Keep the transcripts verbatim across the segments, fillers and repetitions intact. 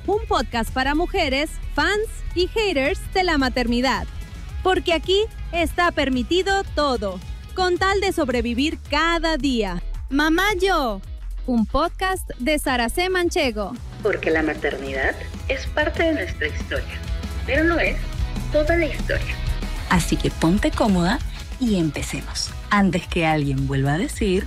un podcast para mujeres, fans y haters de la maternidad. Porque aquí está permitido todo, con tal de sobrevivir cada día. Mamá Yo, un podcast de Sara C. Manchego. Porque la maternidad es parte de nuestra historia, pero no es toda la historia. Así que ponte cómoda y empecemos, antes que alguien vuelva a decir...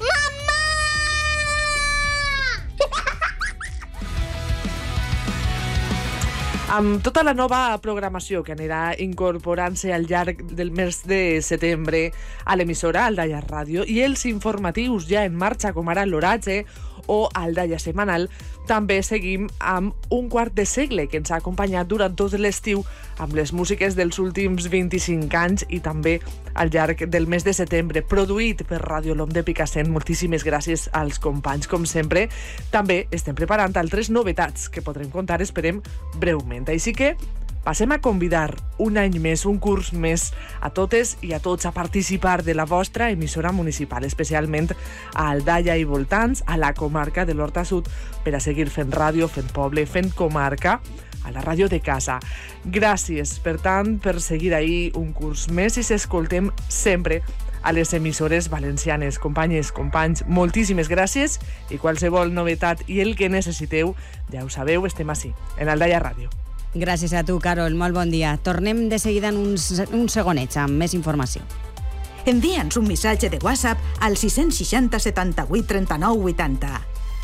Amb tota la nova programació que anirà incorporant-se al llarg del mes de setembre a l'emissora Aldaia Ràdio i els informatius ja en marxa, com ara l'Oratge o Aldaia Setmanal, també seguim amb Un quart de segle, que ens ha acompanyat durant tot l'estiu amb les músiques dels últims vint-i-cinc anys i també al llarg del mes de setembre, produït per Ràdio L'Om de Picassent. Moltíssimes gràcies als companys, com sempre. També estem preparant altres novetats que podrem contar, esperem, breument. Així que passem a convidar un any més, un curs més, a totes i a tots a participar de la vostra emissora municipal, especialment a Aldaia i voltants, a la comarca de l'Horta Sud, per a seguir fent ràdio, fent poble, fent comarca, a la ràdio de casa. Gràcies, per tant, per seguir ahí un curs més i s'escoltem sempre a les emissores valencianes. Companyes, companys, moltíssimes gràcies i qualsevol novetat i el que necessiteu, ja ho sabeu, estem ací, en Aldaia Ràdio. Gràcies a tu, Carol. Molt bon dia. Tornem de seguida en uns, uns segonets amb més informació. Envia'ns un missatge de WhatsApp al sis seixanta setanta-vuit trenta-nou vuitanta.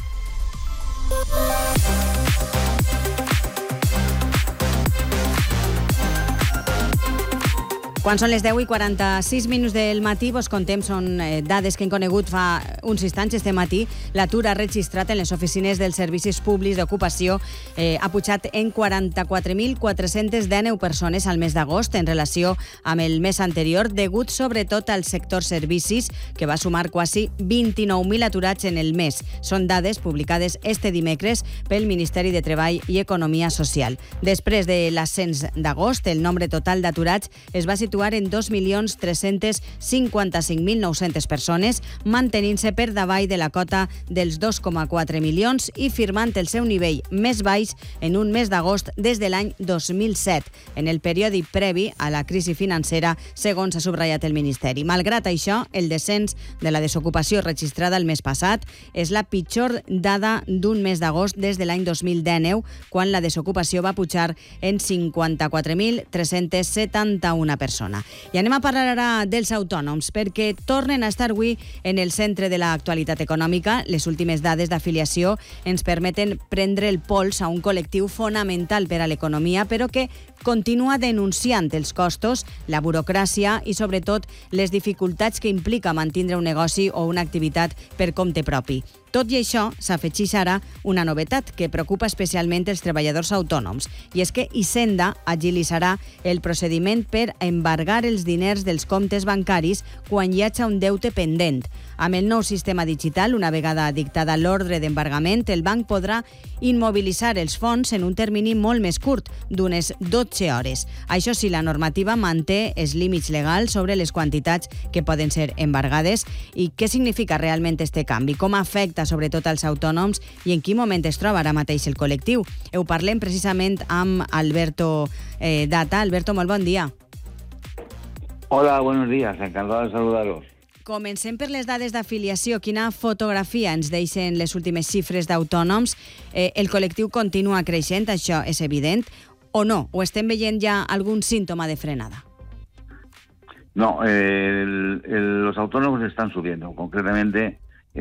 Quan són les deu i quaranta-sis minuts del matí, vos contem, són eh, dades que hem conegut fa uns instants este matí. L'atur ha registrat en les oficines dels servicis públics d'ocupació eh, ha pujat en quaranta-quatre mil quatre-cents deu persones al mes d'agost en relació amb el mes anterior, degut sobretot al sector servicis, que va sumar quasi vint-i-nou mil aturats en el mes. Són dades publicades este dimecres pel Ministeri de Treball i Economia Social. Després de l'ascens d'agost, el nombre total d'aturats es va situar en dos milions tres-cents cinquanta-cinc mil nou-centes persones, mantenint-se per davall de la cota dels dos coma quatre milions i firmant el seu nivell més baix en un mes d'agost des de l'any dos mil set, en el període previ a la crisi financera, segons ha subratllat el Ministeri. Malgrat això, el descens de la desocupació registrada el mes passat és la pitjor dada d'un mes d'agost des de l'any dos mil dinou, quan la desocupació va pujar en cinquanta-quatre mil tres-cents setanta-una persones. I anem a parlar ara dels autònoms, perquè tornen a estar avui en el centre de l'actualitat econòmica. Les últimes dades d'afiliació ens permeten prendre el pols a un col·lectiu fonamental per a l'economia, però que continua denunciant els costos, la burocràcia i, sobretot, les dificultats que implica mantindre un negoci o una activitat per compte propi. Tot i això, s'afegeix ara una novetat que preocupa especialment els treballadors autònoms, i és que Hisenda agilitzarà el procediment per embargar els diners dels comptes bancaris quan hi hagi un deute pendent. Amb el nou sistema digital, una vegada dictada l'ordre d'embargament, el banc podrà immobilitzar els fons en un termini molt més curt, d'unes dotze hores. Això sí, la normativa manté els límits legals sobre les quantitats que poden ser embargades. I què significa realment este canvi? Com afecta sobretot als autònoms i en quin moment es troba ara mateix el col·lectiu? Ho parlem precisament amb Alberto eh, Data. Alberto, molt bon dia. Hola, buenos días. Encantado de saludaros. Comencem per les dades d'afiliació. Quina fotografia ens deixen les últimes xifres d'autònoms? Eh, el col·lectiu continua creixent, això és evident, o no? O estem veient ja algun símptoma de frenada? No, eh, el, el, los autónomos están subiendo. Concretamente,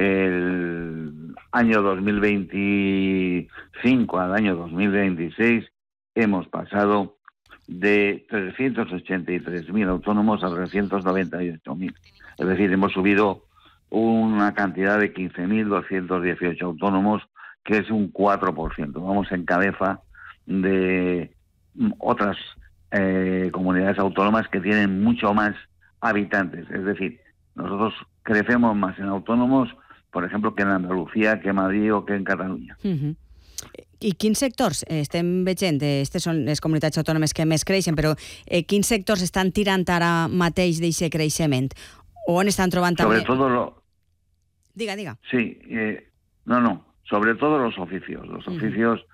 el año dos mil veinticinco al año dos mil veintiséis hemos pasado de trescientos ochenta y tres mil autónomos a trescientos noventa y ocho mil. Es decir, hemos subido una cantidad de quince mil doscientos dieciocho autónomos, que es un cuatro por ciento. Vamos en cabeza de otras eh, comunidades autónomas que tienen mucho más habitantes. Es decir, nosotros crecemos más en autónomos, por ejemplo, que en Andalucía, que en Madrid o que en Catalunya. Uh-huh. I quins sectors estem veient? Aquestes són les comunitats autònomes que més creixen, però eh, quins sectors estan tirant ara mateix d'aquest creixement? O on estan trobant sobre també... Todo lo... Diga, diga. Sí, eh, no, no, sobre todo los oficios. Los oficios